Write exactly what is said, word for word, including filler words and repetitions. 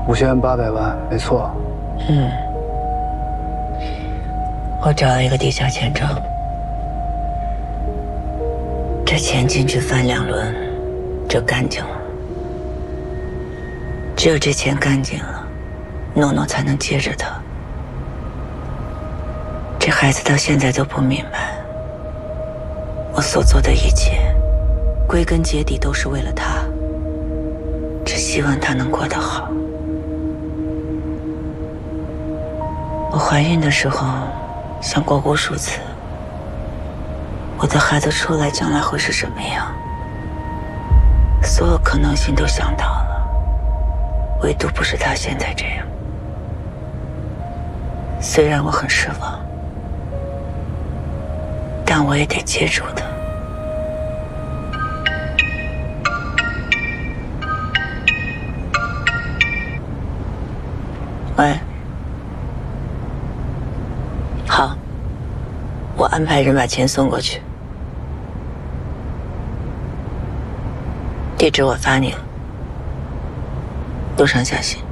五千万八百万，没错。 嗯，我找了一个地下钱庄，这钱进去翻两轮，就干净了。只有这钱干净了，诺诺才能接着他。这孩子到现在都不明白，我所做的一切，归根结底都是为了他，只希望他能过得好。我怀孕的时候想过无数次，我的孩子出来将来会是什么样，所有可能性都想到了，唯独不是他现在这样。虽然我很失望，但我也得接住他。喂，好，我安排人把钱送过去，地址我发你了，路上小心。